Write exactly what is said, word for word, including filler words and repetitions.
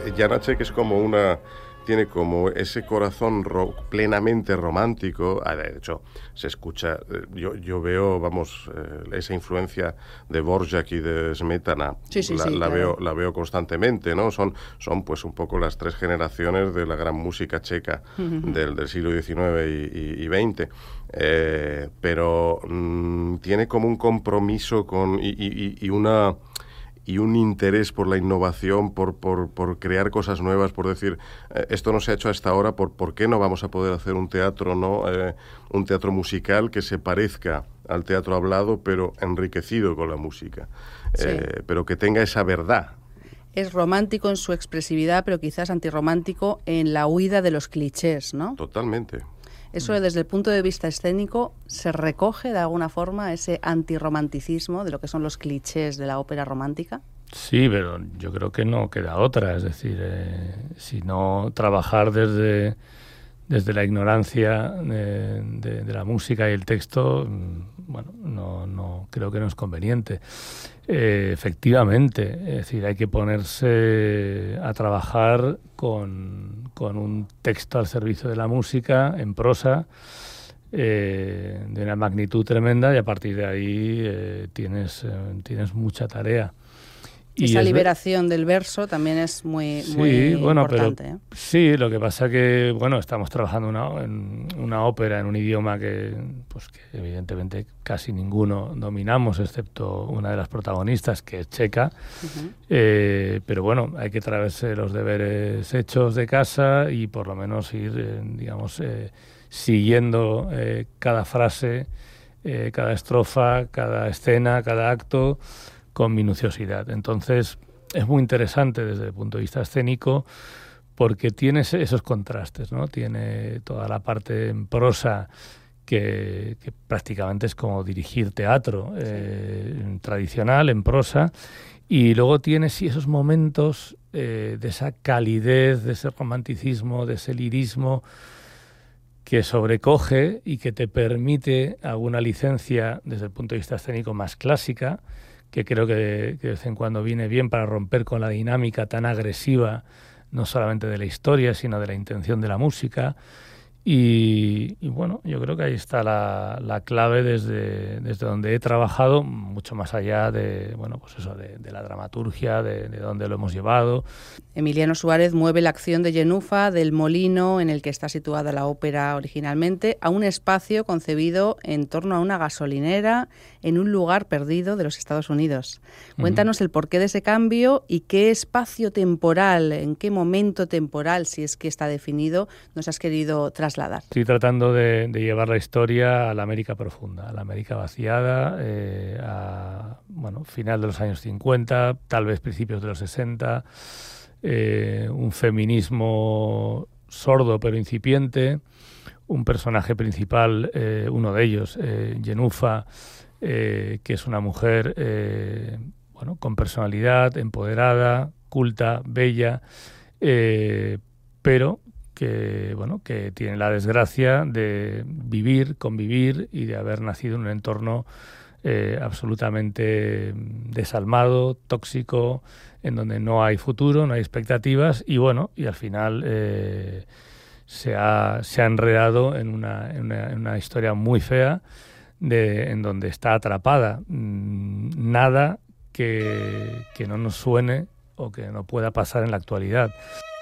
Janáček es como una... tiene como ese corazón ro- plenamente romántico. De hecho, se escucha, yo, yo veo, vamos, eh, esa influencia de Dvořák y de Smetana, sí, sí, la, sí, la, claro. veo, la veo constantemente, ¿no? Son, son pues un poco las tres generaciones de la gran música checa uh-huh. del, del siglo diecinueve y, y, y veinte. Eh, pero mmm, tiene como un compromiso con y, y, y una... y un interés por la innovación, por, por, por crear cosas nuevas, por decir, eh, esto no se ha hecho hasta ahora, ¿por, ¿por qué no vamos a poder hacer un teatro, no eh, un teatro musical que se parezca al teatro hablado, pero enriquecido con la música, sí. eh, pero que tenga esa verdad? Es romántico en su expresividad, pero quizás antirromántico en la huida de los clichés, ¿no? Totalmente. Eso, desde el punto de vista escénico, ¿se recoge de alguna forma ese antirromanticismo de lo que son los clichés de la ópera romántica? Sí, pero yo creo que no queda otra. Es decir, eh, si no trabajar desde, desde la ignorancia de, de, de la música y el texto, bueno, no, no creo que no es conveniente. Eh, efectivamente, es decir, hay que ponerse a trabajar con, con un texto al servicio de la música, en prosa, eh, de una magnitud tremenda, y a partir de ahí eh, tienes, eh, tienes mucha tarea. Y esa liberación del verso también es muy, sí, muy bueno, importante. Pero, ¿eh? Sí, lo que pasa que, bueno, estamos trabajando una, en una ópera en un idioma que, pues, que evidentemente casi ninguno dominamos, excepto una de las protagonistas, que es checa. Uh-huh. Eh, pero bueno, hay que traerse los deberes hechos de casa y por lo menos ir, eh, digamos, eh, siguiendo eh, cada frase, eh, cada estrofa, cada escena, cada acto, con minuciosidad. Entonces, es muy interesante desde el punto de vista escénico porque tiene esos contrastes, ¿no? Tiene toda la parte en prosa que, que prácticamente es como dirigir teatro eh, tradicional, en prosa, y luego tiene sí esos momentos eh, de esa calidez, de ese romanticismo, de ese lirismo que sobrecoge y que te permite alguna licencia desde el punto de vista escénico más clásica, que creo que, que de vez en cuando viene bien para romper con la dinámica tan agresiva, no solamente de la historia, sino de la intención de la música. Y, y bueno, yo creo que ahí está la, la clave desde, desde donde he trabajado, mucho más allá de, bueno, pues eso, de, de la dramaturgia, de, de dónde lo hemos llevado. Emiliano Suárez mueve la acción de Genufà, del molino en el que está situada la ópera originalmente, a un espacio concebido en torno a una gasolinera en un lugar perdido de los Estados Unidos. Cuéntanos uh-huh. el porqué de ese cambio y qué espacio temporal, en qué momento temporal, si es que está definido, nos has querido trasladar. Estoy tratando de, de llevar la historia a la América profunda, a la América vaciada, eh, a bueno, final de los años cincuenta, tal vez principios de los sesenta, eh, un feminismo sordo pero incipiente, un personaje principal, eh, uno de ellos, eh, Genufà, eh, que es una mujer eh, bueno, con personalidad, empoderada, culta, bella, eh, pero que bueno que tiene la desgracia de vivir, convivir y de haber nacido en un entorno eh, absolutamente desalmado, tóxico, en donde no hay futuro, no hay expectativas y bueno, y al final eh, se ha, se ha enredado en una, en una, en una historia muy fea de, en donde está atrapada. Nada que, que no nos suene o que no pueda pasar en la actualidad.